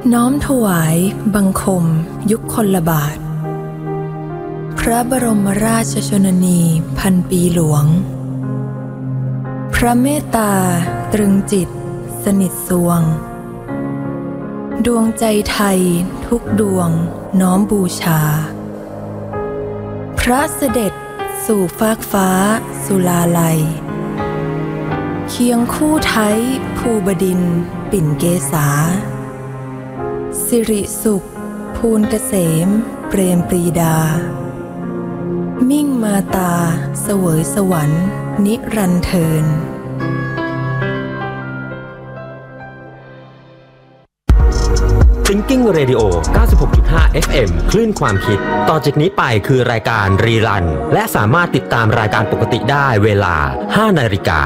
น้อมถวายบังคมยุคคลบาทพระบรมราชชนนีพันปีหลวงพระเมตตาตรึงจิตสนิทสวงดวงใจไทยทุกดวงน้อมบูชาพระเสด็จสู่ฟากฟ้าสุลาลัยเคียงคู่ไทยภูบดินทร์ปิ่นเกษาสิริสุขภูลเกษมเปรมปรีดามิ่งมาตาเสวยสวรรค์นิรันดร์เทิน Thinking Radio 96.5 FM คลื่นความคิดต่อจากนี้ไปคือรายการรีรันและสามารถติดตามรายการปกติได้เวลา 5 นาฬิกา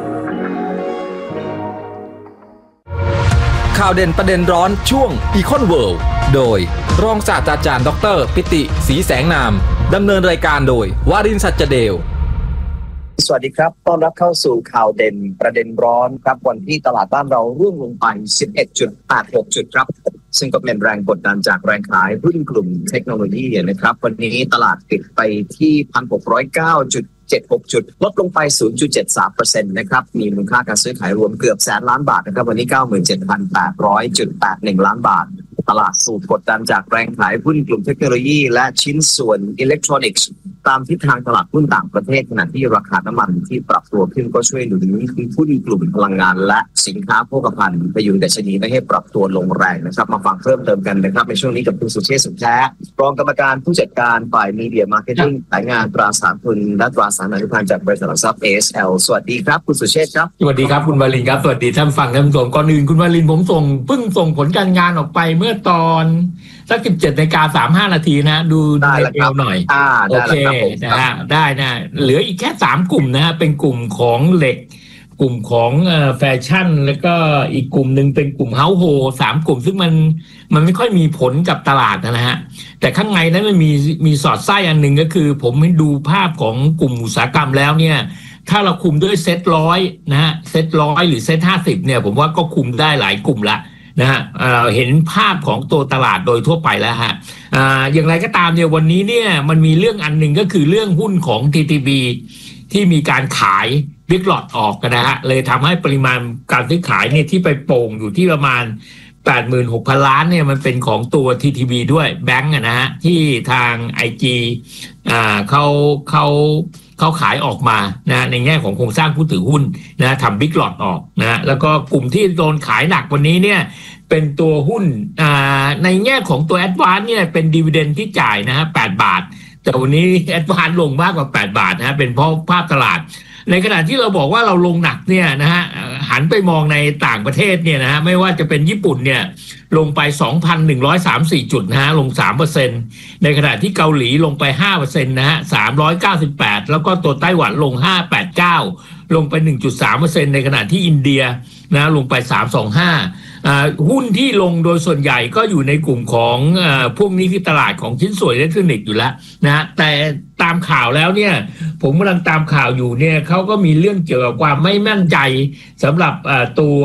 ข่าวเด่นประเด็นร้อนช่วง Econ World โดยรองศาสตราจารย์ดร.ปิติศรีแสงนามดำเนินรายการโดยวารินทร์ สัจเดลสวัสดีครับต้อนรับเข้าสู่ข่าวเด่นประเด็นร้อนครับวันที่ตลาดบ้านเราร่วงลงไป 11.86 จุดครับซึ่งก็เป็นแรงกดดันจากแรงขายหุ้นกลุ่มเทคโนโลยีนะครับวันนี้ตลาดปิดไปที่ 1,609.76 จุดลดลงไป 0.73% นะครับมีมูลค่าการซื้อขายรวมเกือบแสนล้านบาทนะครับวันนี้ 97,800.81 ล้านบาทตลาดสูบกดดันจากแรงขายหุ้นกลุ่มเทคโนโลยีและชิ้นส่วนอิเล็กทรอนิกส์ตามทิศทางตลาดหุ้นต่างประเทศขณะที่ราคาน้ำมันที่ปรับตัวขึ้นก็ช่วยหนุนหุ้นกลุ่มพลังงานและสินค้าโภคภัณฑ์พยุงดัชนีไม่ให้ปรับตัวลงแรงนะครับมาฟังเพิ่มเติมกันนะครับในช่วงนี้กับคุณสุเชษฐ์ สุขแท้รองกรรมการผู้จัดการฝ่ายมีเดียมาร์เก็ตติ้งสายงานตราสารทุนและตราสารอนุพันธ์จากบริษัทหลักทรัพย์ ASL สวัสดีครับคุณสุเชษฐ์ครับสวัสดีครับคุณวรินทร์ครับสวัสดีท่านฟังท่านผู้ชมก่อนอื่นคุณวรินทร์ผมเพิ่งส่งผลการงานออกไปเมื่อตอนสัก 17:35 นาทีนะดูในเอลหน่อยโอเคนะฮะได้นะเหลืออีกแค่3กลุ่มนะฮะเป็นกลุ่มของเหล็กกลุ่มของแฟชั่นแล้วก็อีกกลุ่มนึงเป็นกลุ่มเฮาส์โฮ3กลุ่มซึ่งมันไม่ค่อยมีผลกับตลาดนะฮะแต่ข้างในนั้นมันมีสอดไส้อันหนึ่งก็คือผมให้ดูภาพของกลุ่มอุตสาหกรรมแล้วเนี่ยถ้าเราคุมด้วยเซ็ต100นะฮะเซ็ต100หรือเซ็ต50เนี่ยผมว่าก็คุมได้หลายกลุ่มละนะฮะเห็นภาพของตัวตลาดโดยทั่วไปแล้วฮะอย่างไรก็ตามเนี่ยวันนี้เนี่ยมันมีเรื่องอันหนึ่งก็คือเรื่องหุ้นของ TTB ที่มีการขายบิ๊กล็อตออกกันนะฮะเลยทำให้ปริมาณการซื้อขายเนี่ยที่ไปโป่งอยู่ที่ประมาณ 86,000 ล้านเนี่ยมันเป็นของตัว TTB ด้วยแบงก์นะฮะที่ทาง IG เขาขายออกมานะในแง่ของโครงสร้างผู้ถือหุ้นนะทำบิ๊กล็อตออกนะแล้วก็กลุ่มที่โดนขายหนักวันนี้เนี่ยเป็นตัวหุ้นในแง่ของตัวแอดวานซ์เนี่ยเป็นดิวิเดนด์ที่จ่ายนะฮะ8 บาทแต่วันนี้แอดวานซ์ลงมากกว่า8 บาทนะเป็นเพราะภาพตลาดในขณะที่เราบอกว่าเราลงหนักเนี่ยนะฮะหันไปมองในต่างประเทศเนี่ยนะฮะไม่ว่าจะเป็นญี่ปุ่นเนี่ยลงไป 2,134 จุดนะฮะลง 3% ในขณะที่เกาหลีลงไป 5% นะฮะ398แล้วก็ตัวไต้หวันลง589ลงไป 1.3% ในขณะที่อินเดียนะลงไป325หุ้นที่ลงโดยส่วนใหญ่ก็อยู่ในกลุ่มของพวกนี้ที่ตลาดของชิ้นส่วนอิเล็กทรอนิกส์อยู่แล้วนะแต่ตามข่าวแล้วเนี่ยผมกำลังตามข่าวอยู่เนี่ยเขาก็มีเรื่องเกี่ยวกับความไม่มั่นใจสำหรับตัว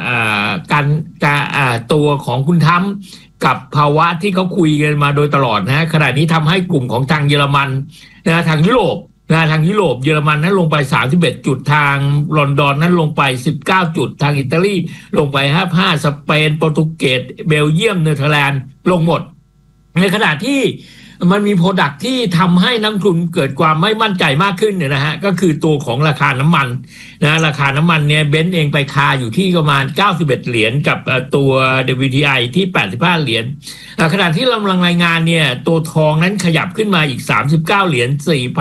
ตัวของคุณทรัมป์กับภาวะที่เขาคุยกันมาโดยตลอดนะขณะนี้ทำให้กลุ่มของทางเยอรมันนะทางยุโรปทางยุโรปเยอรมันนั้นลงไป31จุดทางลอนดอนนั้นลงไป19จุดทางอิตาลีลงไป55สเปนโปรตุเกสเบลเยียมเนเธอร์แลนด์ลงหมดในขณะที่มันมีโปรดักที่ทำให้นักทุนเกิดความไม่มั่นใจมากขึ้นเนี่ยนะฮะก็คือตัวของราคาน้ำมันนะราคาน้ำมันเนี่ยเบนซ์เองไปคาอยู่ที่ประมาณ91เหรียญกับตัว WTI ที่85เหรียญขณะที่กำลังรายงานเนี่ยตัวทองนั้นขยับขึ้นมาอีก39เหรียญ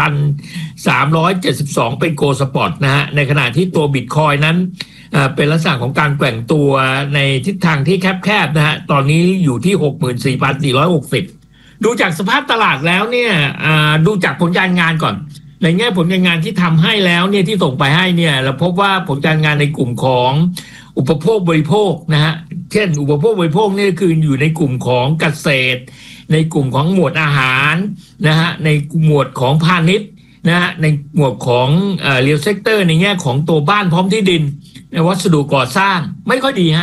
4,372 เป็นโกลด์สปอร์ตนะฮะในขณะที่ตัวบิตคอยนั้นเป็นลักษณะของการแกว่งตัวในทิศทางที่แคบๆนะฮะตอนนี้อยู่ที่ 64,460ดูจากสภาพตลาดแล้วเนี่ยดูจากผลการงานก่อนในแง่ผลการงานที่ทำให้แล้วเนี่ยที่ส่งไปให้เนี่ยเราพบว่าผลการงานในกลุ่มของอุปโภคบริโภคนะฮะเช่นอุปโภคบริโภคนี่คืออยู่ในกลุ่มของเกษตรในกลุ่มของหมวดอาหารนะฮะในหมวดของพาณิชย์นะฮะในหมวดของเรียลเซกเตอร์ในแง่ของตัวบ้านพร้อมที่ดินวัสดุก่อสร้างไม่ค่อยดีฮะ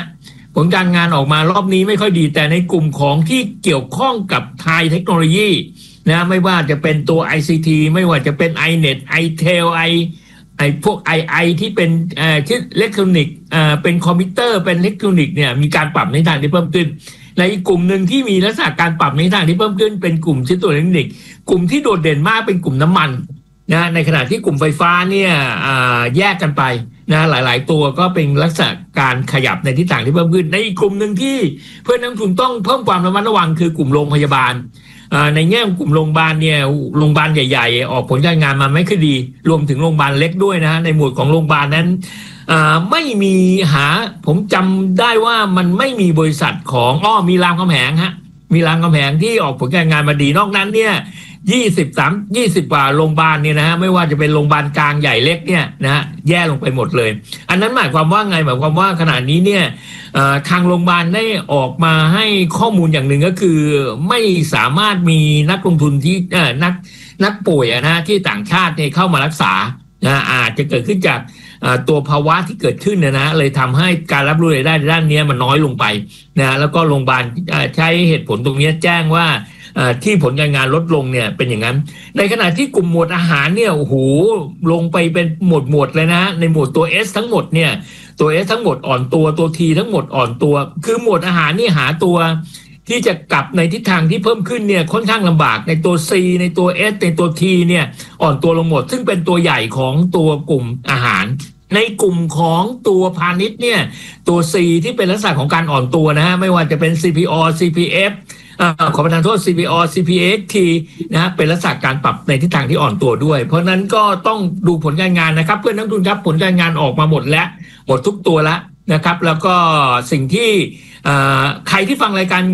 ผลการงานออกมารอบนี้ไม่ค่อยดีแต่ในกลุ่มของที่เกี่ยวข้องกับไทยเทคโนโลยีนะไม่ว่าจะเป็นตัว ICT ไม่ว่าจะเป็น iNet iTel พวก II ที่เป็นที่อิเล็กทรอนิกส์เป็นคอมพิวเตอร์เป็นอิเล็กทรอนิกส์เนี่ยมีการปรับในทางที่เพิ่มขึ้นในอีกกลุ่มหนึ่งที่มีลักษณะการปรับในทางที่เพิ่มขึ้นเป็นกลุ่มชิ้นส่วนอิเล็กทรอนิกส์กลุ่มที่โดดเด่นมากเป็นกลุ่มน้ำมันนะในขณะที่กลุ่มไฟฟ้าเนี่ยแยกกันไปนะหลายๆตัวก็เป็นลักษณะการขยับในทิศทางที่เพิ่มขึ้นในอีกกลุ่มหนึ่งที่เพื่อนนักลงทุนต้องเพิ่มความระมัดระวังคือกลุ่มโรงพยาบาลในแง่ของกลุ่มโรงพยาบาลเนี่ยโรงพยาบาลใหญ่ๆออกผลการงานมาไม่ค่อยดีรวมถึงโรงพยาบาลเล็กด้วยนะในหมวดของโรงพยาบาลนั้นไม่มีผมจำได้ว่ามันไม่มีบริษัทของมีรามคำแหงฮะมีรามคำแหงที่ออกผลการงานมาดีนอกนั้นเนี่ย20 กว่าโรงพยาบาลเนี่ยนะฮะไม่ว่าจะเป็นโรงพยาบาลกลางใหญ่เล็กเนี่ยนะฮะแย่ลงไปหมดเลยอันนั้นหมายความว่าไงหมายความว่าขณะนี้เนี่ยทางโรงพยาบาลได้ออกมาให้ข้อมูลอย่างหนึ่งก็คือไม่สามารถมีนักลงทุนที่นักป่วยนะที่ต่างชาติเนี่ยเข้ามารักษานะอาจจะเกิดขึ้นจากตัวภาวะที่เกิดขึ้นนะเลยทำให้การรับรู้รายได้ด้านนี้มันน้อยลงไปนะแล้วก็โรงพยาบาลใช้เหตุผลตรงนี้แจ้งว่าที่ผลการงานลดลงเนี่ยเป็นอย่างนั้นในขณะที่กลุ่มหมวดอาหารเนี่ยโอ้โหลงไปเป็นหมวดเลยนะในหมวดตัว S ทั้งหมดเนี่ยตัว S ทั้งหมดอ่อนตัวตัว T ทั้งหมดอ่อนตัวคือหมวดอาหารนี่หาตัวที่จะกลับในทิศทางที่เพิ่มขึ้นเนี่ยค่อนข้างลำบากในตัว C ในตัว S ในตัว T เนี่ยอ่อนตัวลงหมดซึ่งเป็นตัวใหญ่ของตัวกลุ่มอาหารในกลุ่มของตัวพาณิชย์เนี่ยตัว C ที่เป็นลักษณะของการอ่อนตัวนะฮะไม่ว่าจะเป็น CPO CPFขอประทานโทษ CPO CPXT นะฮะเป็นลักษณะการปรับในทิศทางที่อ่อนตัวด้วยเพราะนั้นก็ต้องดูผลการงานนะครับเพื่อนนักลงทุนครับผลการงานออกมาหมดแล้วหมดทุกตัวแล้วนะครับแล้วก็สิ่งที่ใครที่ฟังรายการ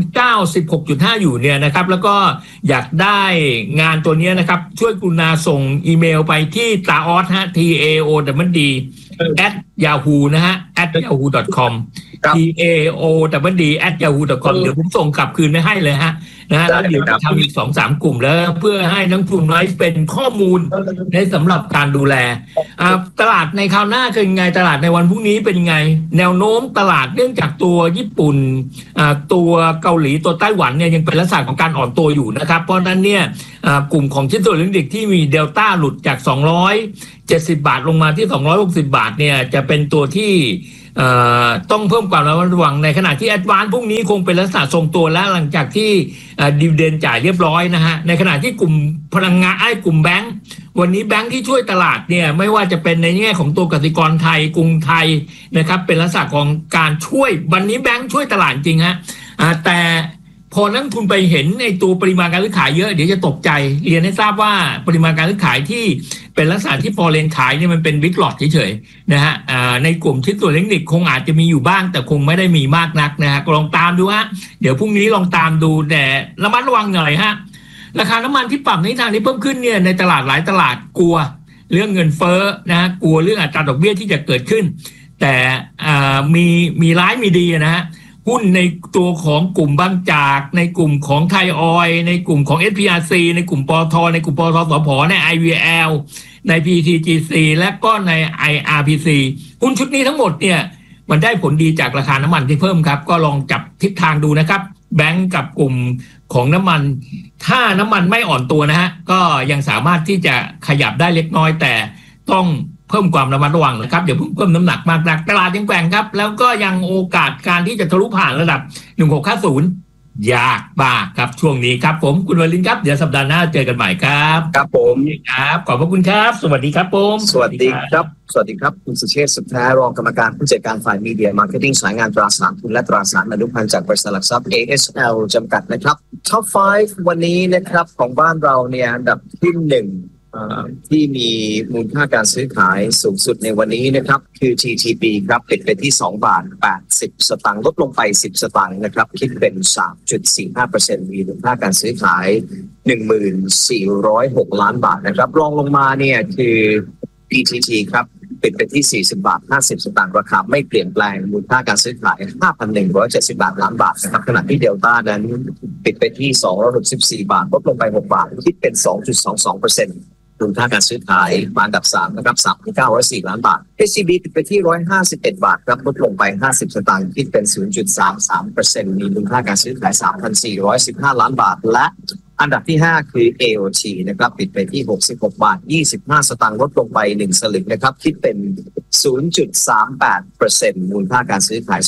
96.5 อยู่เนี่ยนะครับแล้วก็อยากได้งานตัวนี้นะครับช่วยกรุณาส่งอีเมลไปที่taod TAOD @yahoo นะฮะ@yahoo.com taod@yahoo.com เดี๋ยวผมส่งกลับคืนไม่ให้เลยฮะนะแล้วเดี๋ยวจะทำอีก 2-3 กลุ่มแล้วเพื่อให้นักทุนน้อยเป็นข้อมูลในสำหรับการดูแลตลาดในคราวหน้าเป็นไงตลาดในวันพรุ่งนี้เป็นไงแนวโน้มตลาดเนื่องจากตัวญี่ปุ่นตัวเกาหลีตัวไต้หวันเนี่ยยังเป็นลักษณะของการอ่อนตัวอยู่นะครับเพราะนั้นเนี่ยกลุ่มของชิ้นส่วนอิเล็กทรอนิกส์ที่มีเดลต้าหลุดจาก270 บาทลงมาที่260 บาทเนี่ยจะเป็นตัวที่ต้องเพิ่มความระมัดระวังในขณะที่แอดวานซ์พรุ่งนี้คงเป็นลักษณะทรงตัวแล้วหลังจากที่ดิวิเดนจ่ายเรียบร้อยนะฮะในขณะที่กลุ่มพลังงานกลุ่มแบงก์วันนี้แบงก์ที่ช่วยตลาดเนี่ยไม่ว่าจะเป็นในแง่ของตัวกสิกรไทยกรุงไทยนะครับเป็นลักษณะของการช่วยวันนี้แบงก์ช่วยตลาดจริงฮะแต่พอนักทุนไปเห็นในตัวปริมาณการซื้อขายเยอะเดี๋ยวจะตกใจเรียนให้ทราบว่าปริมาณการซื้อขายที่เป็นลักษณะที่พอเลนขายเนี่ยมันเป็นบิ๊กหลอดเฉยๆนะฮะในกลุ่มชิ้นส่วนอิเล็กทรอนิกส์คงอาจจะมีอยู่บ้างแต่คงไม่ได้มีมากนักนะฮะลองตามดูฮะเดี๋ยวพรุ่งนี้ลองตามดูแต่ระมัดระวังหน่อยฮะราคาน้ำมันที่ปรับในทางที่เพิ่มขึ้นเนี่ยในตลาดหลายตลาดกลัวเรื่องเงินเฟ้อนะฮะกลัวเรื่องอัตราดอกเบี้ยที่จะเกิดขึ้นแต่มีร้ายมีดีนะฮะหุ้นในตัวของกลุ่มบางจากในกลุ่มของไทยออยล์ในกลุ่มของ SPRC ในกลุ่มปตทในกลุ่มปตทสผใน IVL ใน PTGC และก็ใน IRPC หุ้นชุดนี้ทั้งหมดเนี่ยมันได้ผลดีจากราคาน้ำมันที่เพิ่มครับก็ลองจับทิศทางดูนะครับแบงก์กับกลุ่มของน้ำมันถ้าน้ำมันไม่อ่อนตัวนะฮะก็ยังสามารถที่จะขยับได้เล็กน้อยแต่ต้องเพิ่มความระมัดระวังนะครับเดี๋ยวเพิ่มน้ำหนักมากนักตลาดยังแกว่งครับแล้วก็ยังโอกาสการที่จะทะลุผ่านระดับ1650ยากมากครับช่วงนี้ครับผมคุณวรินทร์ครับเดี๋ยวสัปดาห์หน้าเจอกันใหม่ครับครับผมครับขอบพระคุณครับสวัสดีครับผมสวัสดีครับสวัสดีครับคุณสุเชษฐ์สุขแท้รองกรรมการผู้จัดการฝ่ายมีเดียมาร์เก็ตติ้งสายงานตราสารทุนและตราสารอนุพันธ์จากบริษัทหลักทรัพย์ ASL จำกัดนะครับท็อป 5 วันนี้นะครับของบ้านเราเนี่ยอันดับที่ที่มีมูลค่าการซื้อขายสูงสุดในวันนี้นะครับคือ TTB ครับปิดไปที่2 บาท 80 สตางค์ลดลงไป10 สตางค์นะครับคิดเป็น 3.45% มีมูลค่าการซื้อขาย 1406 ล้านบาทนะครับรองลงมาเนี่ยคือ PTT ครับปิดไปที่40 บาท 50 สตางค์ราคาไม่เปลี่ยนแปลงมูลค่าการซื้อขาย 5,170 ล้านบาทนะครับขณะที่เดลต้านั้นปิดไปที่264 บาทลดลงไป6 บาทคิดเป็น 2.22% มูลค่าการซื้อขายมาอันดับ3นะครับ 3,904 ล้านบาท SCB ปิดไปที่151 บาทครับลดลงไป50 สตางค์คิดเป็น 0.33% มีมูลค่าการซื้อขาย 3,415 ล้านบาทและอันดับที่5คือ AOT นะครับปิดไปที่66 บาท 25 สตางค์ลดลงไป1 สลึงนะครับคิดเป็น 0.38% มูลค่าการซื้อขาย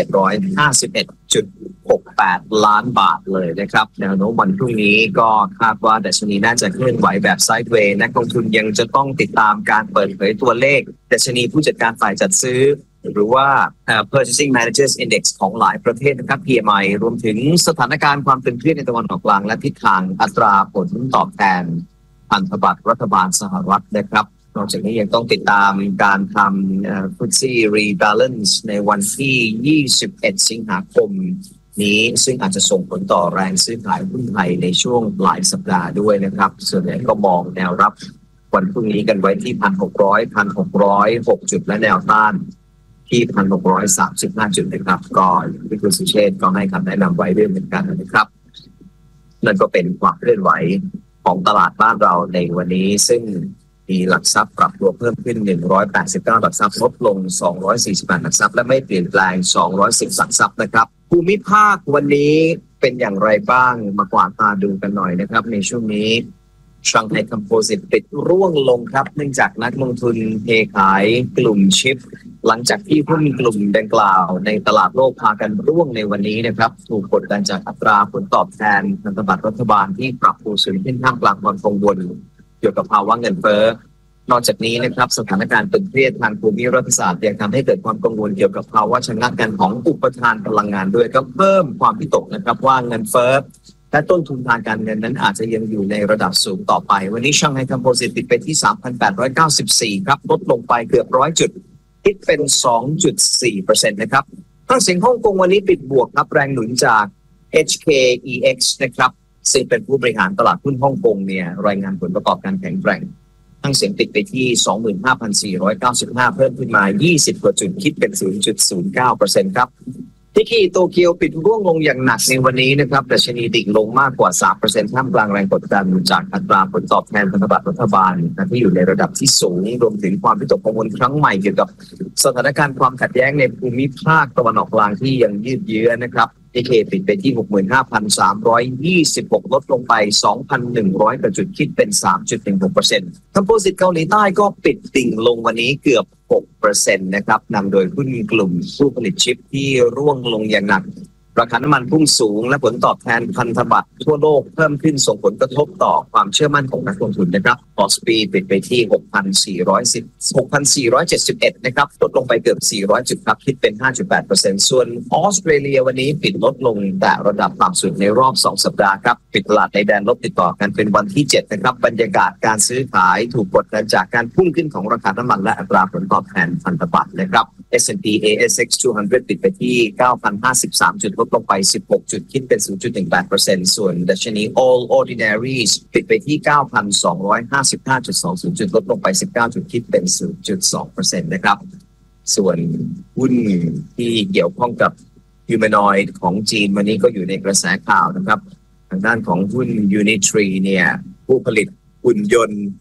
2,751.68 ล้านบาทเลยนะครับแนวโน้มวันพรุ่งนี้ก็คาดว่าดัชนีน่าจะเคลื่อนไหวแบบไซด์เวย์นักลงทุนยังจะต้องติดตามการเปิดเผยตัวเลขดัชนีผู้จัดการฝ่ายจัดซื้อหรือว่า Purchasing Managers Index ของหลายประเทศนะครับ PMI รวมถึงสถานการณ์ความตึงเครียดในตะวันออกกลางและทิศทางอัตราผลตอบแทนพันธบัตรรัฐบาลสหรัฐนะครับนอกจากนี้ยังต้องติดตามการทำFTSE Rebalance ในวันที่21 สิงหาคมนี้ซึ่งอาจจะส่งผลต่อแรงซื้อขายหุ้นไทยในช่วงปลายสัปดาห์ด้วยนะครับส่วนใหญ่ก็มองแนวรับวันพรุ่งนี้กันไว้ที่ 1,606 จุดและแนวต้านที่ 1,635 จุดนะครับก็ที่คุณสุเชษฐ์ก็ให้คำแนะนำไว้ด้วยเหมือนกันนะครับนั่นก็เป็นความเคลื่อนไหวของตลาดบ้านเราในวันนี้ซึ่งมีหลักทรัพย์ปรับตัวเพิ่มขึ้น189หลักทรัพย์ลดลง248หลักทรัพย์และไม่เปลี่ยนแปลง210หลักทรัพย์นะครับภูมิภาควันนี้เป็นอย่างไรบ้างมากวาดตาดูกันหน่อยนะครับในช่วงนี้ชังไฮคอมโพสิตปิดร่วงลงครับเนื่องจากนักลงทุนเทขายกลุ่มชิปหลังจากที่หุ้นกลุ่มดังกล่าวในตลาดโลกพากันร่วงในวันนี้นะครับถูกกดดันจากอัตราผลตอบแทนพันธบัตรรัฐบาลที่ปรับตัวสูงขึ้นท่ามกลางความกังวลเกี่ยวกับภาวะเงินเฟ้อนอกจากนี้นะครับสถานการณ์ตึงเครียดทางภูมิรัฐศาสตร์ยังทำให้เกิดความกังวลเกี่ยวกับภาวะชะงักงันของอุปทานพลังงานด้วยก็เพิ่มความวิตกนะครับว่าเงินเฟ้อและต้นทุนทางการเงินนั้นอาจจะยังอยู่ในระดับสูงต่อไปวันนี้ชังไฮคอมโพสิตปิดไปที่ 3,894 ครับลดลงไปเกือบ100 จุดคิดเป็น 2.4% นะครับทั้งเสียงฮ่องกงวันนี้ปิดบวกครับแรงหนุนจาก HKEX นะครับซึ่งเป็นผู้บริหารตลาดหุ้นฮ่องกงเนี่ยรายงานผลประกอบการแข็งแกร่งทั้งเสียงติดไปที่ 25,495 เพิ่มขึ้นมา20 กว่าจุดคิดเป็น 0.09% ครับนิกเกอิโตเกียวปิดร่วงลงอย่างหนักในวันนี้นะครับดัชนีดิ่งลงมากกว่า 3% ท่ามกลางแรงกดดันจากอัตราผลตอบแทนพันธบัตรรัฐบาลที่อยู่ในระดับที่สูงรวมถึงความวิตกกังวลครั้งใหม่เกี่ยวกับสถานการณ์ความขัดแย้งในภูมิภาคตะวันออกกลางที่ยังยืดเยื้อนะครับนิกเกปิดไปที่ 65,326 ลดลงไป 2,100 กว่าจุดคิดเป็น 3.16% คอมโพสิตเกาหลีใต้ก็ปิดดิ่งลงวันนี้เกือบ 6% นะครับนำโดยหุ้นกลุ่มผู้ผลิตชิปที่ร่วงลงอย่างหนักราคาน้ำมันพุ่งสูงและผลตอบแทนพันธบัตรทั่วโลกเพิ่มขึ้นส่งผลกระทบต่อความเชื่อมั่นของนักลงทุนนะครับออสปีปิดไปที่ 6,471 นะครับลดลงไปเกือบ400 จุดครับคิดเป็น 5.8% ส่วนออสเตรเลียวันนี้ปิดลดลงแต่ระดับต่ำสุดในรอบ2สัปดาห์ครับปิดตลาดในแดนลบติดต่อกันเป็นวันที่7นะครับบรรยากาศการซื้อขายถูกกดดันจากการพุ่งขึ้นของราคาน้ำมันและอัตราผลตอบแทนพันธบัตรนะครับ S&P ASX 200 ปิดไปที่ 9,053 จุดลดลงไป16 จุดคิดเป็น 0.18% ส่วนดัชนี All Ordinaries ปิดไปที่ 9,255.20 จุดลดลงไป19 จุดคิดเป็น 0.2% นะครับส่วนหุ้นที่เกี่ยวข้องกับ Humanoid ของจีนวันนี้ก็อยู่ในกระแสข่าวนะครับทางด้านของหุ้น Unitree เนี่ยผู้ผลิตหุ่นยนต์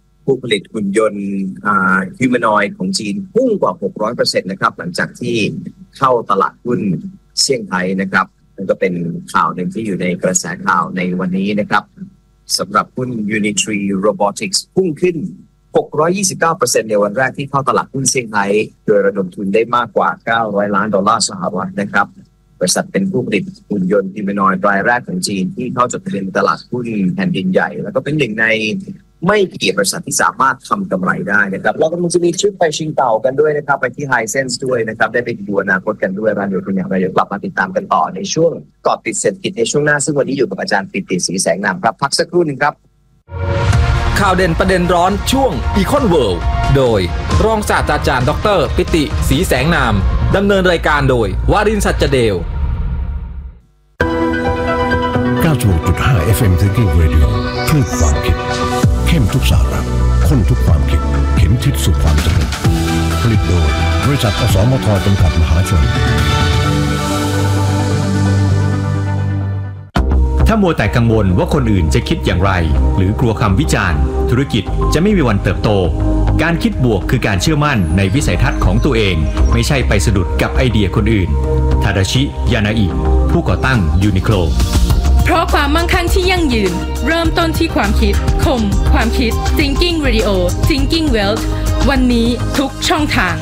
Humanoid ของจีนพุ่งกว่า 600% นะครับหลังจากที่เข้าตลาดหุ้นเซี่ยงไฮ้นะครับนั่นก็เป็นข่าวหนึ่งที่อยู่ในกระแสข่าวในวันนี้นะครับสำหรับหุ้น Unitree Robotics พุ่งขึ้น 629% ในวันแรกที่เข้าตลาดหุ้นเซี่ยงไฮ้โดยระดมทุนได้มากกว่า$900 ล้านนะครับบริษัทเป็นผู้ผลิตหุ่นยนต์ฮิวแมนอยด์รายแรกของจีนที่เข้าจดทะเบียนตลาดหุ้นแผ่นดินใหญ่แล้วก็เป็นหนึ่งในไม่กี่บริษัทที่สามารถทำกำไรได้นะครับเรากำลังจะมีทริปไปชิงเต่ากันด้วยนะครับไปที่ไฮเซนส์ด้วยนะครับได้ไปดูอนาคตกันด้วยร้านอยู่ตรงอย่างไรเดี๋ยวกลับมาติดตามกันต่อในช่วงเกาะติดเศรษฐกิจในช่วงหน้าซึ่งวันนี้อยู่กับอาจารย์ปิติศรีแสงนามครับพักสักครู่นึงครับข่าวเด่นประเด็นร้อนช่วง Econ World โดยรองศาสตราจารย์ดร.ปิติศรีแสงนามดำเนินรายการโดยวารินทร์ สัจเดล 96.5 FM Thinking Radio คลื่นความคิดเข้มทุกสาระข้นทุกความคิดเข็มทิศสู่ความสำเร็จผลิตโดยบริษัทอสมทจำกัดมหาชนถ้ามัวแต่กังวลว่าคนอื่นจะคิดอย่างไรหรือกลัวคำวิจารณ์ธุรกิจจะไม่มีวันเติบโตการคิดบวกคือการเชื่อมั่นในวิสัยทัศน์ของตัวเองไม่ใช่ไปสะดุดกับไอเดียคนอื่นทาดาชิ ยานาอิผู้ก่อตั้งยูนิโคลเพราะความมั่งคั่งที่ยั่งยืนเริ่มต้นที่ความคิดคมความคิด Thinking Radio Thinking Wealth วันนี้ทุกช่องทาง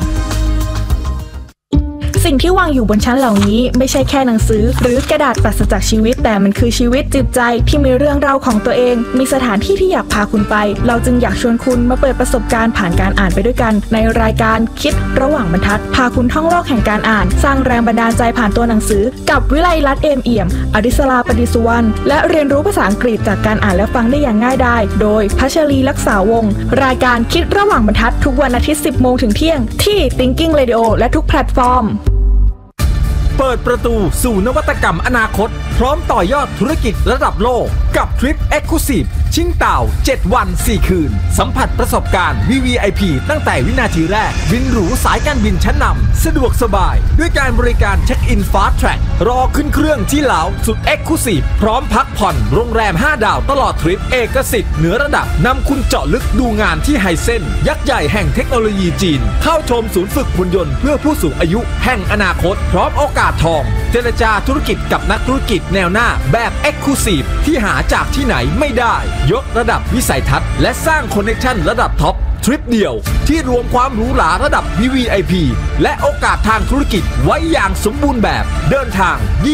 สิ่งที่วางอยู่บนชั้นเหล่านี้ไม่ใช่แค่หนังสือหรือกระดาษปราศจากชีวิตแต่มันคือชีวิตจิตใจที่มีเรื่องราวของตัวเองมีสถานที่ที่อยากพาคุณไปเราจึงอยากชวนคุณมาเปิดประสบการณ์ผ่านการอ่านไปด้วยกันในรายการคิดระหว่างบรรทัดพาคุณท่องโลกแห่งการอ่านสร้างแรงบันดาลใจผ่านตัวหนังสือกับวิไลลัตน์ เอมเอี่ยมอดิศรา ปดิสุวรรณและเรียนรู้ภาษาอังกฤษจากการอ่านและฟังได้อย่างง่ายดายโดยพัชรีลักษาวงศ์รายการคิดระหว่างบรรทัดทุกวันอาทิตย์ 10 โมงถึงเที่ยงที่ Thinking Radio และทุกแพลตฟอร์มเปิดประตูสู่นวัตกรรมอนาคตพร้อมต่อยอดธุรกิจระดับโลกกับทริป Exclusive ชิงเต่า7 วัน 4 คืนสัมผัสประสบการณ์ VVIP ตั้งแต่วินาทีแรกบินหรูสายการบินชั้นนำสะดวกสบายด้วยการบริการเช็คอิน Fast Track รอขึ้นเครื่องที่เหลาสุด Exclusive พร้อมพักผ่อนโรงแรม 5 ดาวตลอดทริปเอกสิทธิ์เหนือระดับนำคุณเจาะลึกดูงานที่ไฮเซนยักษ์ใหญ่แห่งเทคโนโลยีจีนเข้าชมศูนย์ฝึกหุ่นยนต์เพื่อผู้สูงอายุแห่งอนาคตพร้อมโอกาสทองเจรจาธุรกิจกับนักธุรกิจแนวหน้าแบบ Exclusive ที่หาจากที่ไหนไม่ได้ยกระดับวิสัยทัศน์และสร้างคอนเนคชั่นระดับท็อปทริปเดียวที่รวมความหรูหราระดับ VVIP และโอกาสทางธุรกิจไว้อย่างสมบูรณ์แบบเดินทาง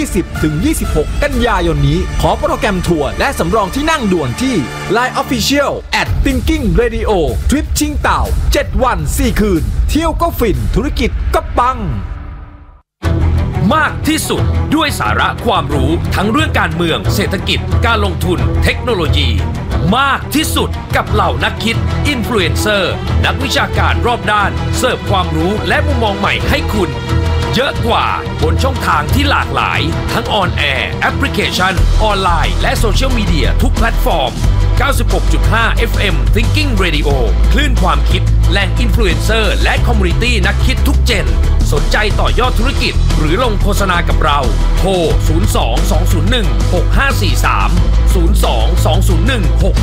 20-26 กันยายนนี้ขอโปรแกรมทัวร์และสำรองที่นั่งด่วนที่ Line Official @Thinking Radio ทริปชิงเต่า7 วัน 4 คืนเที่ยวก็ฟินธุรกิจก็ปังมากที่สุดด้วยสาระความรู้ทั้งเรื่องการเมืองเศรษฐกิจการลงทุนเทคโนโลยีมากที่สุดกับเหล่านักคิดอินฟลูเอนเซอร์นักวิชาการรอบด้านเสิร์ฟความรู้และมุมมองใหม่ให้คุณเยอะกว่าบนช่องทางที่หลากหลายทั้งออนแอร์แอปพลิเคชันออนไลน์และโซเชียลมีเดียทุกแพลตฟอร์ม 96.5 FM Thinking Radio คลื่นความคิดแหล่งอินฟลูเอนเซอร์และคอมมูนิตี้นักคิดทุกเจนสนใจต่อยอดธุรกิจหรือลงโฆษณากับเราโทร 02-201-6543 02-201-6543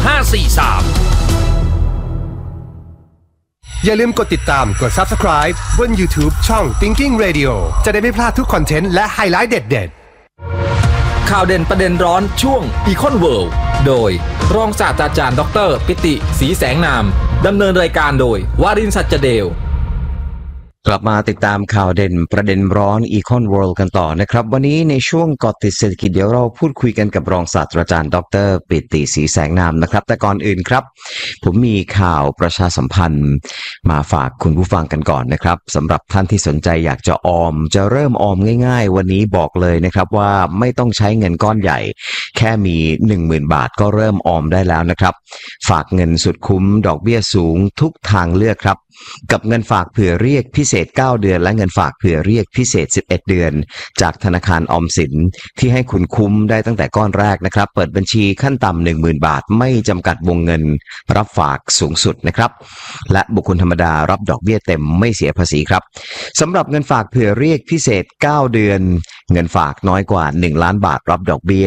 อย่าลืมกดติดตามกด Subscribe บน YouTube ช่อง Thinking Radio จะได้ไม่พลาดทุกคอนเทนต์และไฮไลท์เด็ดๆข่าวเด่นประเด็นร้อนช่วง Econ World โดยรองศาสตราจารย์ดร.ปิติ ศรีแสงนามดำเนินรายการโดยวารินทร์ สัจเดลกลับมาติดตามข่าวเด่นประเด็นร้อน Econ World กันต่อนะครับวันนี้ในช่วงเกาะติดเศรษฐกิจเดี๋ยวเราพูดคุยกันกับรองศาสตราจารย์ดร.ปิติ ศรีแสงนามนะครับแต่ก่อนอื่นครับผมมีข่าวประชาสัมพันธ์มาฝากคุณผู้ฟังกันก่อนนะครับสำหรับท่านที่สนใจอยากจะออมจะเริ่มออมง่ายๆวันนี้บอกเลยนะครับว่าไม่ต้องใช้เงินก้อนใหญ่แค่มี 10,000 บาทก็เริ่มออมได้แล้วนะครับฝากเงินสุดคุ้มดอกเบี้ยสูงทุกทางเลือกครับกับเงินฝากเผื่อเรียกพิเศษ9 เดือนและเงินฝากเผื่อเรียกพิเศษ11 เดือนจากธนาคารออมสินที่ให้คุณคุ้มได้ตั้งแต่ก้อนแรกนะครับเปิดบัญชีขั้นต่ำ 10,000 บาทไม่จำกัดวงเงินรับฝากสูงสุดนะครับและบุคคลธรรมดารับดอกเบี้ยเต็มไม่เสียภาษีครับสำหรับเงินฝากเผื่อเรียกพิเศษ9 เดือนเงินฝากน้อยกว่า1 ล้านบาทรับดอกเบี้ย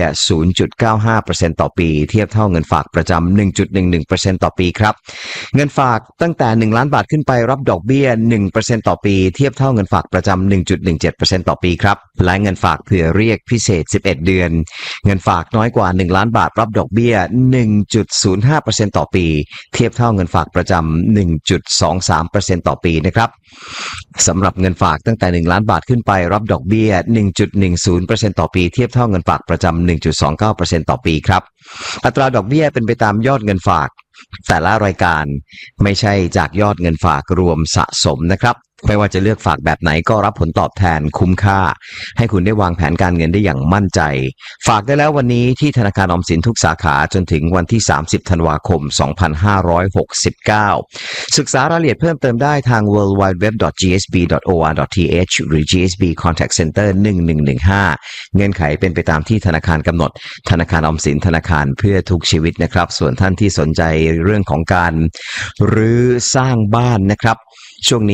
0.95% ต่อปีเทียบเท่าเงินฝากประจำ 1.11% ต่อปีครับเงินฝากตั้งแต่1 ล้านบาทขึ้นไปรับดอกเบี้ย 1% ต่อปีเทียบเท่าเงินฝากประจำ 1.17% ต่อปีครับและเงินฝากเผื่อเรียกพิเศษ11 เดือนเงินฝากน้อยกว่า1 ล้านบาทรับดอกเบี้ย 1.05% ต่อปีเทียบเท่าเงินฝากประจำ 1.23% ต่อปีนะครับสำหรับเงินฝากตั้งแต่1 ล้านบาทขึ้นไปรับดอกเบี้ย 1.10% ต่อปีเทียบเท่าเงินฝากประจำ 1.29% ต่อปีครับอัตราดอกเบี้ยเป็นไปตามยอดเงินฝากแต่ละรายการไม่ใช่จากยอดเงินฝากรวมสะสมนะครับไม่ว่าจะเลือกฝากแบบไหนก็รับผลตอบแทนคุ้มค่าให้คุณได้วางแผนการเงินได้อย่างมั่นใจฝากได้แล้ววันนี้ที่ธนาคารออมสินทุกสาขาจนถึงวันที่30 ธันวาคม 2569ศึกษารายละเอียดเพิ่มเติมได้ทาง worldwideweb.gsb.or.th หรือ GSB Contact Center 1115เงื่อนไขเป็นไปตามที่ธนาคารกำหนดธนาคารออมสินธนาคารเพื่อทุกชีวิตนะครับส่วนท่านที่สนใจเรื่องของการรื้อสร้างบ้านนะครับช่วงนี้ใครที่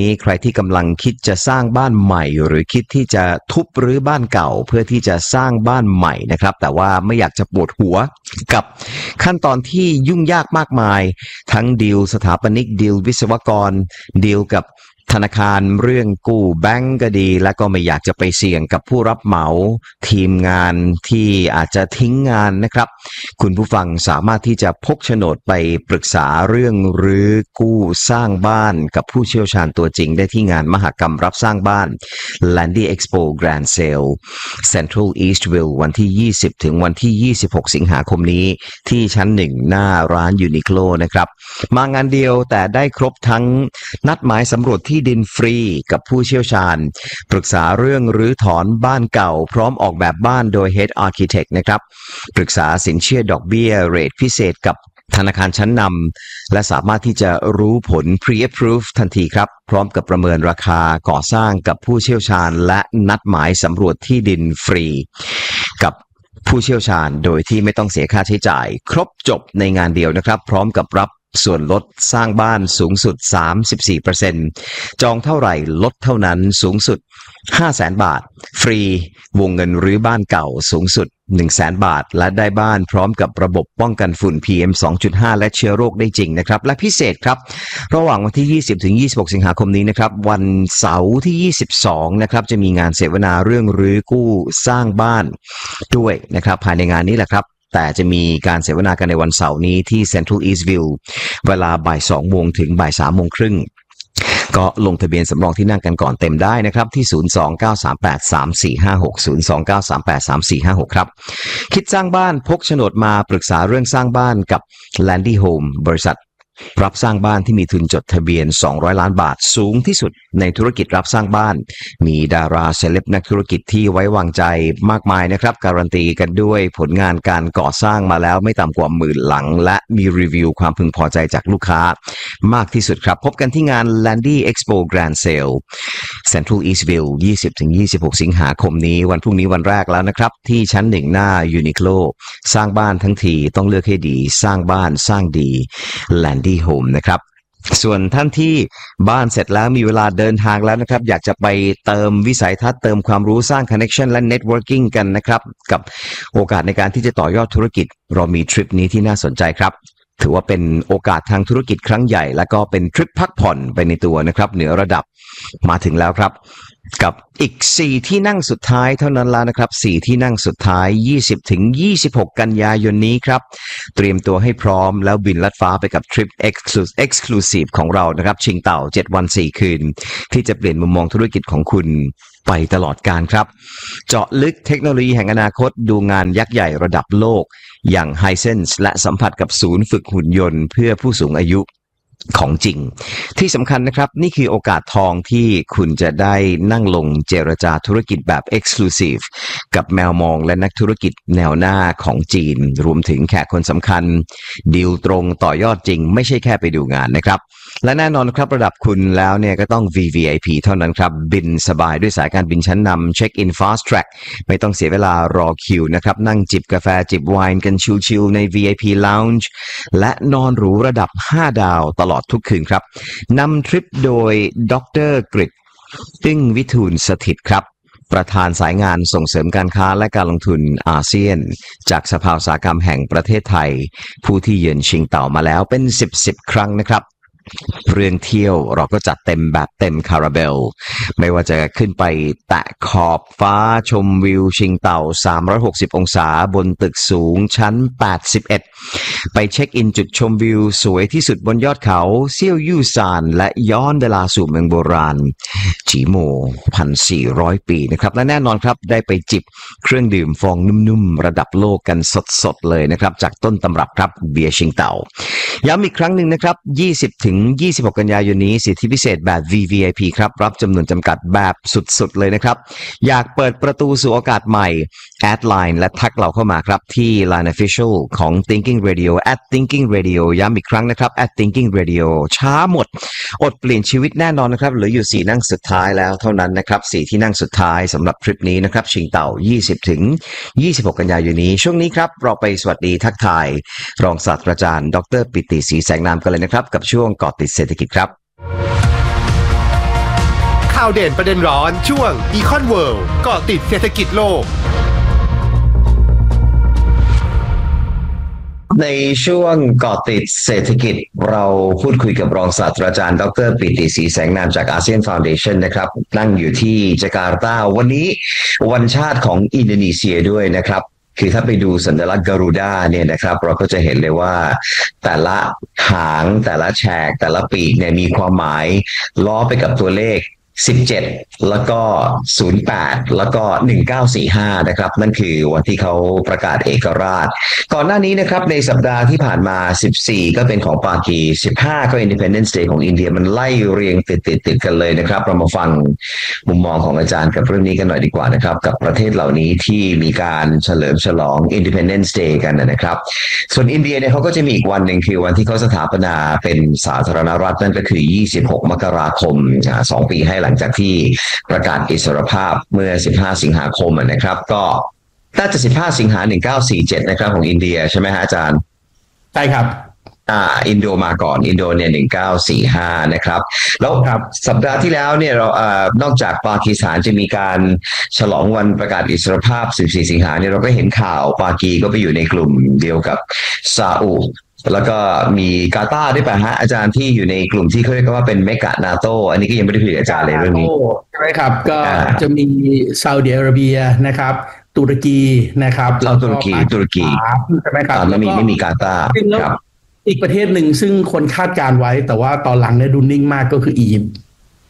ที่กำลังคิดจะสร้างบ้านใหม่หรือคิดที่จะทุบรื้อบ้านเก่าเพื่อที่จะสร้างบ้านใหม่นะครับแต่ว่าไม่อยากจะปวดหัวกับขั้นตอนที่ยุ่งยากมากมายทั้งดีลสถาปนิกดีลวิศวกรดีลกับธนาคารเรื่องกู้แบงก์ก็ดีและก็ไม่อยากจะไปเสี่ยงกับผู้รับเหมาทีมงานที่อาจจะทิ้งงานนะครับคุณผู้ฟังสามารถที่จะพกโฉนดไปปรึกษาเรื่องรื้อกู้สร้างบ้านกับผู้เชี่ยวชาญตัวจริงได้ที่งานมหกรรมรับสร้างบ้าน Landy Expo Grand Sale Central Eastville วันที่20ถึงวันที่26สิงหาคมนี้ที่ชั้น1หน้าร้าน Uniqlo นะครับมางานเดียวแต่ได้ครบทั้งนัดหมายสำรวจที่ดินฟรีกับผู้เชี่ยวชาญปรึกษาเรื่องรื้อถอนบ้านเก่าพร้อมออกแบบบ้านโดย Head Architect นะครับปรึกษาสินเชื่อดอกเบี้ยเรทพิเศษกับธนาคารชั้นนำและสามารถที่จะรู้ผล Pre-approve ทันทีครับพร้อมกับประเมินราคาก่อสร้างกับผู้เชี่ยวชาญและนัดหมายสำรวจที่ดินฟรีกับผู้เชี่ยวชาญโดยที่ไม่ต้องเสียค่าใช้จ่ายครบจบในงานเดียวนะครับพร้อมกับรับส่วนลดสร้างบ้านสูงสุด 34% จองเท่าไหร่ลดเท่านั้นสูงสุด 500,000 บาทฟรีวงเงินรื้อบ้านเก่าสูงสุด 100,000 บาทและได้บ้านพร้อมกับระบบป้องกันฝุ่น PM 2.5 และเชื้อโรคได้จริงนะครับและพิเศษครับระหว่างวันที่20ถึง26สิงหาคมนี้นะครับวันเสาร์ที่22นะครับจะมีงานเสวนาเรื่องรื้อกู้สร้างบ้านด้วยนะครับภายในงานนี้แหละครับแต่จะมีการเสวนากันในวันเสาร์นี้ที่ Central Eastville เวลาบ่าย 2 โมงถึงบ่าย 3 โมงครึ่งก็ลงทะเบียนสำรองที่นั่งกันก่อนเต็มได้นะครับที่ 029383456 029383456 ครับคิดสร้างบ้านพกโฉนดมาปรึกษาเรื่องสร้างบ้านกับ Landy Home บริษัทรับสร้างบ้านที่มีทุนจดทะเบียน200ล้านบาทสูงที่สุดในธุรกิจรับสร้างบ้านมีดาราเซเลบนักธุรกิจที่ไว้วางใจมากมายนะครับการันตีกันด้วยผลงานการก่อสร้างมาแล้วไม่ต่ำกว่า10,000หลังและมีรีวิวความพึงพอใจจากลูกค้ามากที่สุดครับพบกันที่งาน Landy Expo Grand Sale Central Eastville 20-26 สิงหาคมนี้วันพรุ่งนี้วันแรกแล้วนะครับที่ชั้น1หน้า Uniqlo สร้างบ้านทั้งทีต้องเลือกให้ดีสร้างบ้านสร้างดี Landy Home นะครับส่วนท่านที่บ้านเสร็จแล้วมีเวลาเดินทางแล้วนะครับอยากจะไปเติมวิสัยทัศน์เติมความรู้สร้าง connection และ networking กันนะครับกับโอกาสในการที่จะต่อยอดธุรกิจเรามีทริปนี้ที่น่าสนใจครับถือว่าเป็นโอกาสทางธุรกิจครั้งใหญ่และก็เป็นทริปพักผ่อนไปในตัวนะครับเหนือระดับมาถึงแล้วครับกับอีก4ที่นั่งสุดท้ายเท่านั้นแล้วนะครับ4ที่นั่งสุดท้าย 20-26 กันยายนนี้ครับเตรียมตัวให้พร้อมแล้วบินลัดฟ้าไปกับทริป Exclusive ของเรานะครับชิงเต่า7วัน4คืนที่จะเปลี่ยนมุมมองธุรกิจของคุณไปตลอดกาลครับเจาะลึกเทคโนโลยีแห่งอนาคตดูงานยักษ์ใหญ่ระดับโลกอย่าง Hisense และสัมผัสกับศูนย์ฝึกหุ่นยนต์เพื่อผู้สูงอายุของจริงที่สำคัญนะครับนี่คือโอกาสทองที่คุณจะได้นั่งลงเจรจาธุรกิจแบบ Exclusive กับแมวมองและนักธุรกิจแนวหน้าของจีนรวมถึงแขกคนสำคัญดีลตรงต่อยอดจริงไม่ใช่แค่ไปดูงานนะครับและแน่นอนครับระดับคุณแล้วเนี่ยก็ต้อง VVIP เท่านั้นครับบินสบายด้วยสายการบินชั้นนำเช็คอิน Fast Track ไม่ต้องเสียเวลารอคิวนะครับนั่งจิบกาแฟจิบไวน์กันชิลๆใน VIP Lounge และนอนหรูระดับ5ดาวตลอดทุกคืนครับนำทริปโดยดร.กฤษ ตึ้งวิทูลสถิตครับประธานสายงานส่งเสริมการค้าและการลงทุนอาเซียนจากสภาอุตสาหกรรมแห่งประเทศไทยผู้ที่เยือนชิงเต่ามาแล้วเป็น10ครั้งนะครับเรื่องเที่ยวเราก็จัดเต็มแบบเต็มคาราเบลไม่ว่าจะขึ้นไปแตะขอบฟ้าชมวิวชิงเต่า360องศาบนตึกสูงชั้น81ไปเช็คอินจุดชมวิวสวยที่สุดบนยอดเขาเซี่ยวยู่ซานและย้อนเวลาสู่เมืองโบราณจีโม 1,400 ปีนะครับและแน่นอนครับได้ไปจิบเครื่องดื่มฟองนุ่มๆระดับโลกกันสดๆเลยนะครับจากต้นตำรับครับเบียร์ชิงเต่าย้ำอีกครั้งหนึ่งนะครับ20-26 กันยายนนี้สิทธิพิเศษแบบ VVIP ครับรับจำนวนจำกัดแบบสุดๆเลยนะครับอยากเปิดประตูสู่โอกาสใหม่แอดไลน์และทักเราเข้ามาครับที่ Line Official ของ Thinking Radio @Thinking Radio ย้ำอีกครั้งนะครับ @Thinking Radio ช้าหมดอดเปลี่ยนชีวิตแน่นอนนะครับเหลืออยู่4นั่งสุดท้ายแล้วเท่านั้นนะครับ4ที่นั่งสุดท้ายสำหรับทริปนี้นะครับชิงเต่า20-26 กันยายนนี้ช่วงนี้ครับเราไปสวัสดีทักทายรองศาสตราจารย์ดร.ปิติศรีแสงนามกันเลยนะครับกับช่วงเกาะติดเศรษฐกิจครับข่าวเด่นประเด็นร้อนช่วง Econ World เกาะติดเศรษฐกิจโลกในช่วงเกาะติดเศรษฐกิจเราพูดคุยกับรองศาสตราจารย์ดร.ปิติศรีแสงนามจากอาเซียนฟาวเดชั่นนะครับนั่งอยู่ที่จาการ์ตาวันนี้วันชาติของอินโดนีเซียด้วยนะครับคือถ้าไปดูสัญลักษณ์การูด้าเนี่ยนะครับเราก็จะเห็นเลยว่าแต่ละหางแต่ละแฉกแต่ละปีกเนี่ยมีความหมายล้อไปกับตัวเลข17แล้วก็08แล้วก็1945นะครับนั่นคือวันที่เขาประกาศเอกราชก่อนหน้านี้นะครับในสัปดาห์ที่ผ่านมา14ก็เป็นของปากี15ก็ Independence Day ของอินเดียมันไล่เรียงติดกันเลยนะครับเรามาฟังมุมมองของอาจารย์กับเรื่องนี้กันหน่อยดีกว่านะครับกับประเทศเหล่านี้ที่มีการเฉลิมฉลอง Independence Day กันนะครับส่วนอินเดียเนี่ยเขาก็จะมีอีกวันหนึ่งคือวันที่เขาสถาปนาเป็นสาธารณรัฐนั่นก็คือ26มกราคม2 ปีให้หลังจากที่ประกาศอิสรภาพเมื่อ15สิงหาคมนะครับก็น่าจะ15สิงหา1947นะครับของอินเดียใช่ไหมฮะอาจารย์ใช่ครับอินโดมาก่อนอินโดเนี่ย1945นะครับแล้วสัปดาห์ที่แล้วเนี่ยเรานอกจากปากีสถานจะมีการฉลองวันประกาศอิสรภาพ14สิงหาเนี่ยเราก็เห็นข่าวปากีก็ไปอยู่ในกลุ่มเดียวกับซาอุแล้วก็มีกาตาร์ด้วยป่ะฮะอาจารย์ที่อยู่ในกลุ่มที่เขาเรียกว่าเป็นเมกะนาโตอันนี้ก็ยังไม่ได้คุยกับอาจารย์เลยเรื่องนี้ใช่ไหมครับก็จะมีซาอุดิอาระเบียนะครับตุรกีนะครับตุรกีใช่ไหมครับไม่มีกาตาร์ครับอีกประเทศหนึ่งซึ่งคนคาดการไว้แต่ว่าตอนหลังเนี่ยดูนิ่งมากก็คืออียิปต์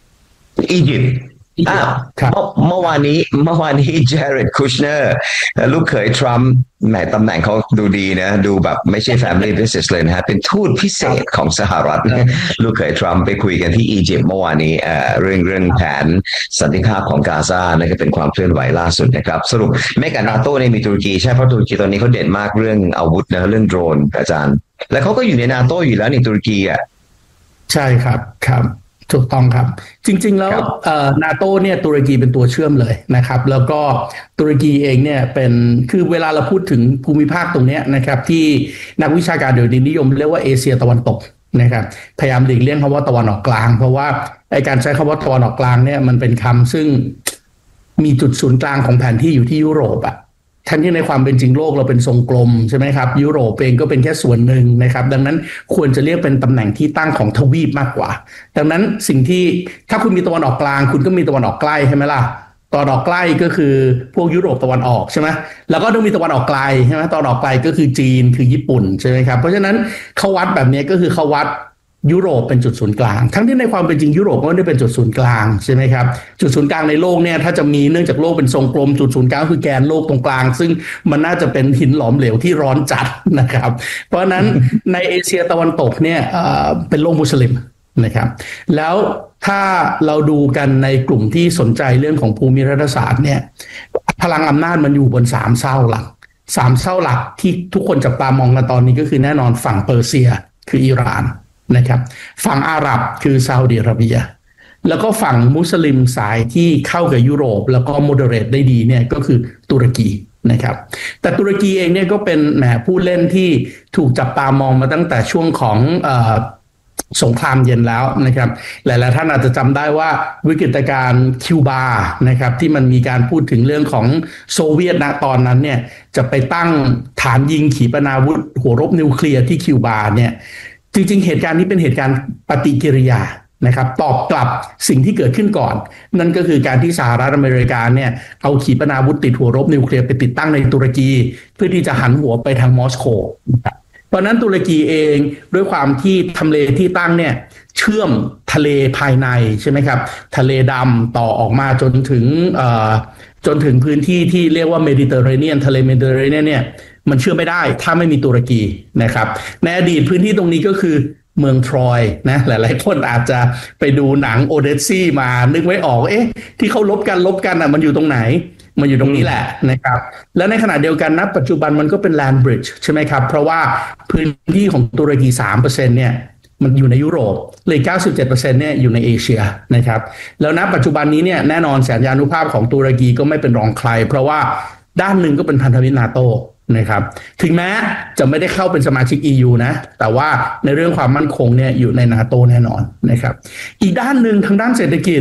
เมื่อวานนี้เจเรดคูชเนอร์ลูกเขยทรัมป์แหมตำแหน่งเขาดูดีนะดูแบบไม่ใช่ family business เลยนะฮะเป็นทูตพิเศษของสหรัฐลูกเขยทรัมป์ไปคุยกันที่อียิปต์เมื่อวานนี้เรื่องแผนสันติภาพของกาซานั่นก็เป็นความเคลื่อนไหวล่าสุดนะครับสรุปเมกะนาโตเนี่ยมีตุรกีใช่เพราะตุรกีตอนนี้เขาเด่นมากเรื่องอาวุธนะเรื่องโดรนอาจารย์แล้วเขาก็อยู่ในนาโตอยู่แล้วในตุรกีใช่ครับถูกต้องครับจริงๆแล้วนาโต้เนี่ยตุรกีเป็นตัวเชื่อมเลยนะครับแล้วก็ตุรกีเองเนี่ยเป็นคือเวลาเราพูดถึงภูมิภาคตรงนี้นะครับที่นักวิชาการเดี๋ยวนี้นิยมเรียกว่าเอเชียตะวันตกนะครับพยายามหลีกเลี่ยงคำว่าตะวันออกกลางเพราะว่าไอการใช้คำว่าตะวันออกกลางเนี่ยมันเป็นคำซึ่งมีจุดศูนย์กลางของแผนที่อยู่ที่ยุโรปทั้งที่ในความเป็นจริงโลกเราเป็นทรงกลมใช่ไหมครับยุโรปเองก็เป็นแค่ส่วนหนึ่งนะครับดังนั้นควรจะเรียกเป็นตำแหน่งที่ตั้งของทวีปมากกว่าดังนั้นสิ่งที่ถ้าคุณมีตะวันออกกลางคุณก็มีตะวันออกใกล้ใช่ไหมล่ะตะวันออกใกล้ก็คือพวกยุโรปตะวันออกใช่ไหมแล้วก็ต้องมีตะวันออกไกลใช่ไหมตะวันออกไกลก็คือจีนคือญี่ปุ่นใช่ไหมครับเพราะฉะนั้นเขาวัดแบบนี้ก็คือเขาวัดยุโรปเป็นจุดศูนย์กลางทั้งที่ในความเป็นจริงยุโรปก็ไม่ได้เป็นจุดศูนย์กลางใช่ไหมครับจุดศูนย์กลางในโลกเนี่ยถ้าจะมีเนื่องจากโลกเป็นทรงกลมจุดศูนย์กลางคือแกนโลกตรงกลางซึ่งมันน่าจะเป็นหินหลอมเหลวที่ร้อนจัดนะครับเพราะนั้นในเอเชียตะวันตกเนี่ยเป็นโลกมุสลิมนะครับแล้วถ้าเราดูกันในกลุ่มที่สนใจเรื่องของภูมิรัฐศาสตร์เนี่ยพลังอำนาจมันอยู่บน3 เส้าหลัก3 เส้าหลักที่ทุกคนจับตามองกันตอนนี้ก็คือแน่นอนฝั่งเปอร์เซียคืออิหร่านนะครับฝั่งอาหรับคือซาอุดิอาระเบียแล้วก็ฝั่งมุสลิมสายที่เข้ากับยุโรปแล้วก็โมเดเรตได้ดีเนี่ยก็คือตุรกีนะครับแต่ตุรกีเองเนี่ยก็เป็นผู้เล่นที่ถูกจับตามองมาตั้งแต่ช่วงของสงครามเย็นแล้วนะครับหลายๆท่านอาจจะจำได้ว่าวิกฤตการณ์คิวบานะครับที่มันมีการพูดถึงเรื่องของโซเวียตณตอนนั้นเนี่ยจะไปตั้งฐานยิงขีปนาวุธหัวรบนิวเคลียร์ที่คิวบาเนี่ยจริงๆเหตุการณ์นี้เป็นเหตุการณ์ปฏิกิริยานะครับตอบกลับสิ่งที่เกิดขึ้นก่อนนั่นก็คือการที่สหรัฐอเมริกาเนี่ยเอาขีปนาวุธติดหัวรบนิวเคลียร์ไปติดตั้งในตุรกีเพื่อที่จะหันหัวไปทางมอสโกเพราะนั้นตุรกีเองด้วยความที่ทำเลที่ตั้งเนี่ยเชื่อมทะเลภายในใช่ไหมครับทะเลดำต่อออกมาจนถึงพื้นที่ที่เรียกว่าเมดิเตอร์เรเนียนทะเลเมดิเตอร์เรเนียนเนี่ยมันเชื่อไม่ได้ถ้าไม่มีตุรกีนะครับในอดีตพื้นที่ตรงนี้ก็คือเมืองทรอยนะหลายๆคนอาจจะไปดูหนังโอเดสซี่มานึกไว้ออกที่เขาลบกันมันอยู่ตรงไหนมันอยู่ตรงนี้แหละนะครับแล้วในขณะเดียวกันนะปัจจุบันมันก็เป็นแลนด์บริดจ์ใช่ไหมครับเพราะว่าพื้นที่ของตุรกี 3% เนี่ยมันอยู่ในยุโรปเลย 97% เนี่ยอยู่ในเอเชียนะครับแล้วณปัจจุบันนี้เนี่ยแน่นอนสัญญานุภาพของตุรกีก็ไม่เป็นรองใครเพราะว่าด้านหนึ่งก็เป็นพันธมิตรนาโตนะครับถึงแม้จะไม่ได้เข้าเป็นสมาชิก EU นะแต่ว่าในเรื่องความมั่นคงเนี่ยอยู่ในนาโตแน่นอนนะครับอีกด้านหนึ่งทางด้านเศรษฐกิจ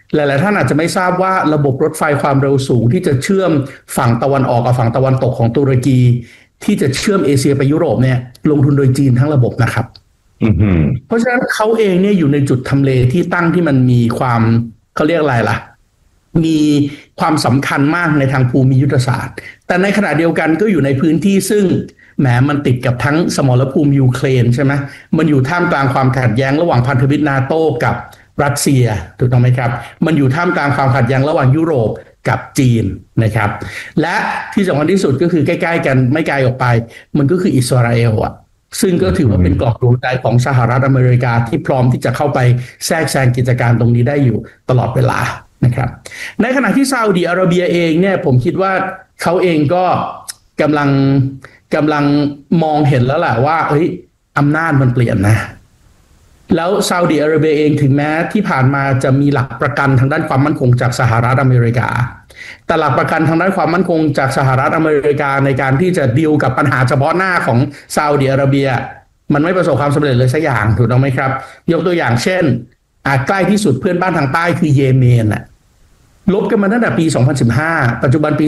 หลายๆท่านอาจจะไม่ทราบว่าระบบรถไฟความเร็วสูงที่จะเชื่อมฝั่งตะวันออกกับฝั่งตะวันตกของตุรกีที่จะเชื่อมเอเชียไปยุโรปเนี่ยลงทุนโดยจีนทั้งระบบนะครับเพราะฉะนั้นเขาเองเนี่ยอยู่ในจุดทำเลที่ตั้งที่มันมีความเขาเรียกอะไรล่ะมีความสำคัญมากในทางภูมิยุทธศาสตร์แต่ในขณะเดียวกันก็อยู่ในพื้นที่ซึ่งแหมมันติดกับทั้งสมรภูมิยูเครนใช่ไหมมันอยู่ท่ามกลางความขัดแย้งระหว่างพันธมิตรนาโต้กับรัสเซียถูกต้องไหมครับมันอยู่ท่ามกลางความขัดแย้งระหว่างยุโรปกับจีนนะครับและที่สำคัญที่สุดก็คือใกล้ๆกันไม่ไกลออกไปมันก็คืออิสราเอลอ่ะซึ่งก็ถือว่าเป็นกรอบดวงใจของสหรัฐอเมริกาที่พร้อมที่จะเข้าไปแทรกแซงกิจการตรงนี้ได้อยู่ตลอดเวลานะครับในขณะที่ซาอุดิอาระเบียเองเนี่ยผมคิดว่าเขาเองก็กำลังมองเห็นแล้วแหละว่าอำนาจมันเปลี่ยนนะแล้วซาอุดิอาระเบียเองถึงแม้ที่ผ่านมาจะมีหลักประกันทางด้านความมั่นคงจากสหรัฐอเมริกาแต่หลักประกันทางด้านความมั่นคงจากสหรัฐอเมริกาในการที่จะดีลกับปัญหาเฉพาะหน้าของซาอุดิอาระเบียมันไม่ประสบความสำเร็จเลยสักอย่างถูกต้องไหมครับยกตัวอย่างเช่นใกล้ที่สุดเพื่อนบ้านทางใต้คือเยเมนน่ะลบกันมาตั้งแต่ปี2015ปัจจุบันปี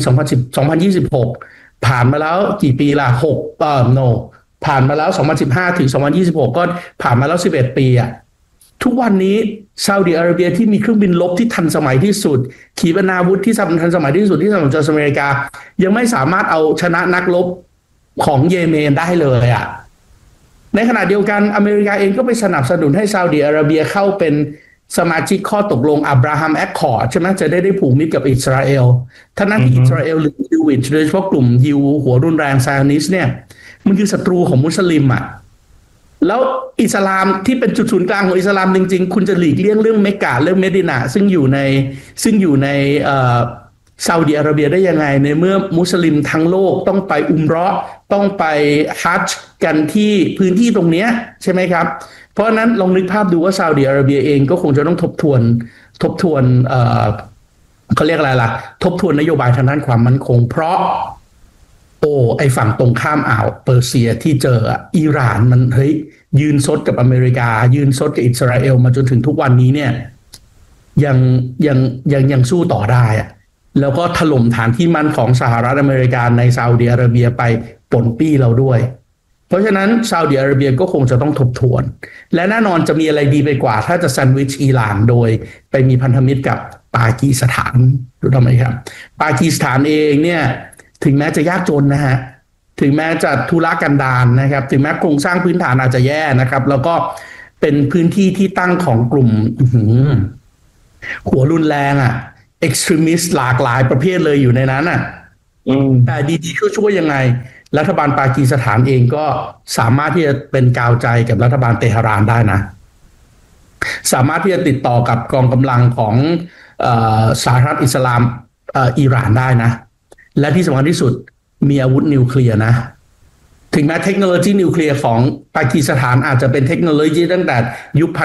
2026ผ่านมาแล้วกี่ปีล่ะผ่านมาแล้ว2015ถึง2026ก็ผ่านมาแล้ว11ปีอ่ะทุกวันนี้ซาอุดิอาระเบียที่มีเครื่องบินรบที่ทันสมัยที่สุดขีปนาวุธที่ทันสมัยที่สุดที่สหรัฐอเมริกายังไม่สามารถเอาชนะนักรบของเยเมนได้เลยอ่ะในขณะเดียวกันอเมริกาเองก็ไปสนับสนุนให้ซาอุดิอาระเบียเข้าเป็นสมาชิกข้อตกลงอับราฮัมแอคคอร์ดใช่ไหมจะได้ผูกมิตรกับอิสราเอลท่านั้นที่อิสราเอลหรือยิวโดยเฉพาะกลุ่มยิวหัวรุนแรงไซออนิสต์เนี่ยมันคือศัตรูของมุสลิมอ่ะแล้วอิสลามที่เป็นจุดศูนย์กลางของอิสลามจริงๆคุณจะหลีกเลี่ยงเรื่องเมกะเรื่องเมดินะซึ่งอยู่ในซาอุดิอาระเบียได้ยังไงในเมื่อมุสลิมทั้งโลกต้องไปอุมเราะห์ต้องไปฮัจญ์กันที่พื้นที่ตรงนี้ใช่ไหมครับเพราะนั้นลองนึกภาพดูว่าซาอุดิอาระเบียเองก็คงจะต้องทบทวนเขาเรียกอะไรล่ะทบทวนนโยบายทางด้านความมั่นคงเพราะไอฝั่งตรงข้ามอ่าวเปอร์เซียที่เจออิหร่านมันยืนซดกับอเมริกายืนซดกับอิสราเอลมาจนถึงทุกวันนี้เนี่ยยังสู้ต่อได้แล้วก็ถล่มฐานที่มั่นของสหรัฐอเมริกาในซาอุดิอาระเบียไปปนปี้เราด้วยเพราะฉะนั้นซาอุดิอาระเบียก็คงจะต้องทบทวนและแน่นอนจะมีอะไรดีไปกว่าถ้าจะแซนด์วิชอิหร่านโดยไปมีพันธมิตรกับปากีสถานรู้ไหมครับปากีสถานเองเนี่ยถึงแม้จะยากจนนะฮะถึงแม้จะทุรกันดารนะครับถึงแม้โครงสร้างพื้นฐานอาจจะแย่นะครับแล้วก็เป็นพื้นที่ที่ตั้งของกลุ่มหัวรุนแรงextremist หลากหลายประเภทเลยอยู่ในนั้นแต่ดีๆช่วยยังไงรัฐบาลปากีสถานเองก็สามารถที่จะเป็นกาวใจกับรัฐบาลเตหะรานได้นะสามารถที่จะติดต่อกับกองกำลังของสหรัฐอิสลามอิหร่านได้นะและที่สำคัญที่สุดมีอาวุธนิวเคลียร์นะถึงแม้เทคโนโลยีนิวเคลียร์ของปากีสถานอาจจะเป็นเทคโนโลยีตั้งแต่ยุค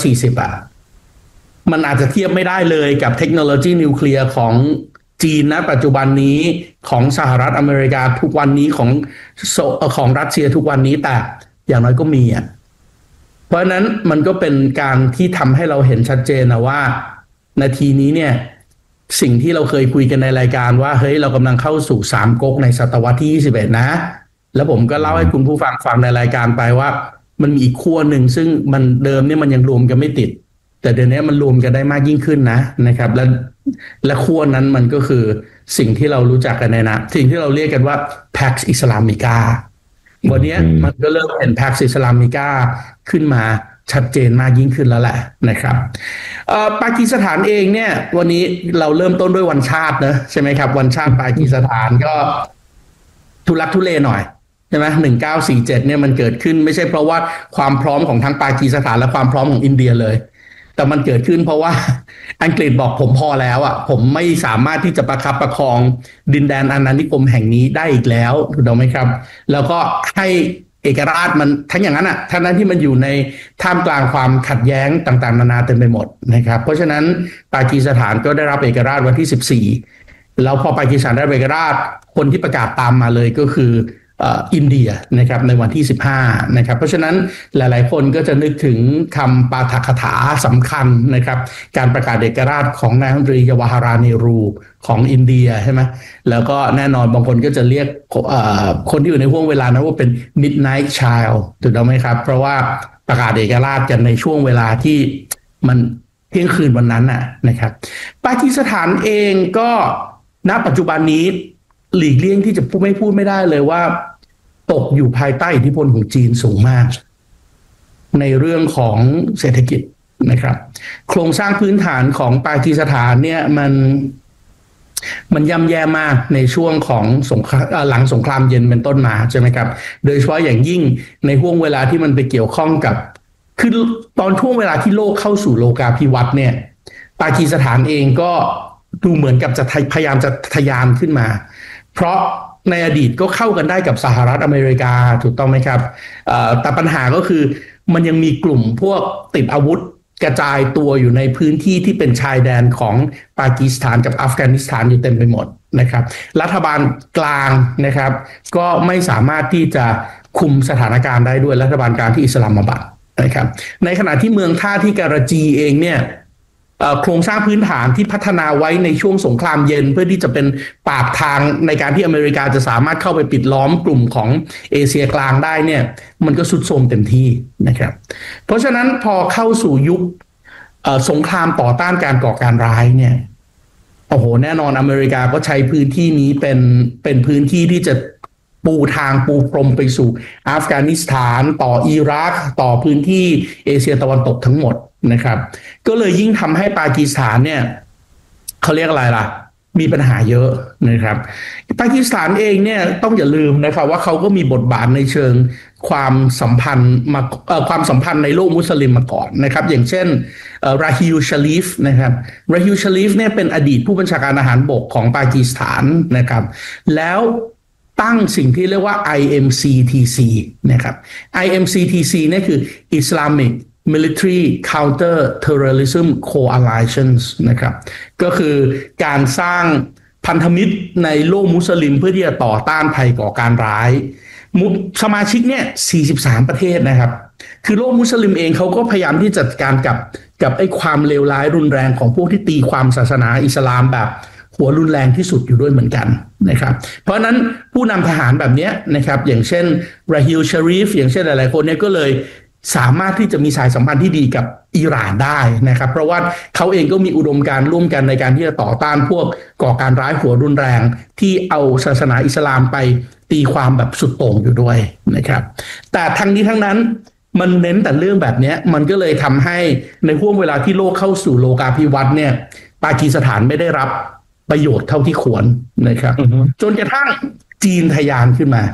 1940มันอาจจะเทียบไม่ได้เลยกับเทคโนโลยีนิวเคลียร์ของจีนนะปัจจุบันนี้ของสหรัฐอเมริกาทุกวันนี้ของรัสเซียทุกวันนี้แต่อย่างน้อยก็มีเพราะฉะนั้นมันก็เป็นการที่ทำให้เราเห็นชัดเจนนะว่านาทีนี้เนี่ยสิ่งที่เราเคยคุยกันในรายการว่าเรากำลังเข้าสู่3ก๊กในศตวรรษที่21นะแล้วผมก็เล่าให้คุณผู้ฟังในรายการไปว่ามันมีอีกขั้วหนึ่งซึ่งมันเดิมเนี่ยมันยังรวมกันไม่ติดแต่เดี๋ยวนี้มันรวมกันได้มากยิ่งขึ้นนะครับและขั้วนั้นมันก็คือสิ่งที่เรารู้จักกันในนะสิ่งที่เราเรียกกันว่า Pax Islamica วันนี้มันก็เริ่มเห็น Pax Islamica ขึ้นมาชัดเจนมากยิ่งขึ้นแล้วแหละนะครับปากีสถานเองเนี่ยวันนี้เราเริ่มต้นด้วยวันชาตินะใช่ไหมครับวันชาติปากีสถานก็ทุลักทุเลหน่อยใช่ไหม1947เนี่ยมันเกิดขึ้นไม่ใช่เพราะว่าความพร้อมของทั้งปากีสถานและความพร้อมของอินเดียเลยแต่มันเกิดขึ้นเพราะว่าอังกฤษบอกผมพอแล้วผมไม่สามารถที่จะประคับประคองดินแดนอาณานิคมแห่งนี้ได้อีกแล้วถูกต้องไหมครับแล้วก็ให้เอกราชมันทั้งอย่างนั้นทั้งนั้นที่มันอยู่ในท่ามกลางความขัดแย้งต่างๆนานาเต็มไปหมดนะครับเพราะฉะนั้นปากีสถานก็ได้รับเอกราชวันที่14แล้วพอปากีสถานได้เอกราชคนที่ประกาศตามมาเลยก็คืออินเดียนะครับในวันที่15นะครับเพราะฉะนั้นหลายๆคนก็จะนึกถึงคำปาฐกถาสำคัญนะครับการประกาศเอกราชของนายกรัฐมนตรีญวาหาราเนรูของอินเดียใช่ไหมแล้วก็แน่นอนบางคนก็จะเรียกคนที่อยู่ในห่วงเวลานั้นว่าเป็น Midnight Child ถูกต้องไหมครับเพราะว่าประกาศเอกราชกันในช่วงเวลาที่มันเที่ยงคืนวันนั้นนะครับปากีสถานเองก็ณปัจจุบันนี้หลีกเลี่ยงที่จะพูดไม่ได้เลยว่าตกอยู่ภายใต้อิทธิพลของจีนสูงมากในเรื่องของเศรษฐกิจนะครับโครงสร้างพื้นฐานของปากีสถานเนี่ยมันย่ำแย่มากในช่วงของหลังสงครามเย็นเป็นต้นมาใช่ไหมครับโดยเฉพาะอย่างยิ่งในห่วงเวลาที่มันไปเกี่ยวข้องกับคือตอนช่วงเวลาที่โลกเข้าสู่โลกาภิวัตน์เนี่ยปากีสถานเองก็ดูเหมือนกับจะพยายามจะทะยานขึ้นมาเพราะในอดีตก็เข้ากันได้กับสหรัฐอเมริกาถูกต้องไหมครับแต่ปัญหาก็คือมันยังมีกลุ่มพวกติดอาวุธกระจายตัวอยู่ในพื้นที่ที่เป็นชายแดนของปากีสถานกับอัฟกานิสถานอยู่เต็มไปหมดนะครับรัฐบาลกลางนะครับก็ไม่สามารถที่จะคุมสถานการณ์ได้ด้วยรัฐบาลกลางที่อิสลามบัดนะครับในขณะที่เมืองท่าที่การาจีเองเนี่ยโครงสร้างพื้นฐานที่พัฒนาไว้ในช่วงสงครามเย็นเพื่อที่จะเป็นปากทางในการที่อเมริกาจะสามารถเข้าไปปิดล้อมกลุ่มของเอเชียกลางได้เนี่ยมันก็สุดโทรมเต็มที่นะครับเพราะฉะนั้นพอเข้าสู่ยุคสงครามต่อต้านการก่อการร้ายเนี่ยโอ้โหแน่นอนอเมริกาก็ใช้พื้นที่นี้เป็นพื้นที่ที่จะปูทางปูพรมไปสู่อัฟกานิสถานต่ออิรักต่อพื้นที่เอเชียตะวันตกทั้งหมดนะครับก็เลยยิ่งทำให้ปากีสถานเนี่ยเขาเรียกอะไรล่ะมีปัญหาเยอะนะครับปากีสถานเองเนี่ยต้องอย่าลืมนะครับว่าเขาก็มีบทบาทในเชิงความสัมพันธ์ในโลกมุสลิมมาก่อนนะครับอย่างเช่นราฮิลชาลีฟนะครับราฮิลชาลีฟเนี่ยเป็นอดีตผู้บัญชาการทหารบกของปากีสถานนะครับแล้วตั้งสิ่งที่เรียกว่า IMCTC นะครับ IMCTC เนี่ยคือ Islamic Military Counter Terrorism Coalitions นะครับก็คือการสร้างพันธมิตรในโลกมุสลิมเพื่อที่จะต่อต้านภัยก่อการร้ายสมาชิกเนี่ย43ประเทศนะครับคือโลกมุสลิมเองเขาก็พยายามที่จะจัดการกับไอ้ความเลวร้ายรุนแรงของพวกที่ตีความศาสนาอิสลามแบบหัวรุนแรงที่สุดอยู่ด้วยเหมือนกันนะครับเพราะนั้นผู้นำทหารแบบนี้นะครับอย่างเช่นราฮิลชารีฟอย่างเช่นหลายๆคนเนี่ยก็เลยสามารถที่จะมีสายสัมพันธ์ที่ดีกับอิหร่านได้นะครับเพราะว่าเขาเองก็มีอุดมการณ์ร่วมกันในการที่จะต่อต้านพวกก่อการร้ายหัวรุนแรงที่เอาศาสนาอิสลามไปตีความแบบสุดโต่งอยู่ด้วยนะครับแต่ทั้งนี้ทั้งนั้นมันเน้นแต่เรื่องแบบนี้มันก็เลยทำให้ในห่วงเวลาที่โลกเข้าสู่โลกาภิวัตน์เนี่ยปากีสถานไม่ได้รับประโยชน์เท่าที่ควรนะครับจนกระทั่งจีนทะยานขึ้นมา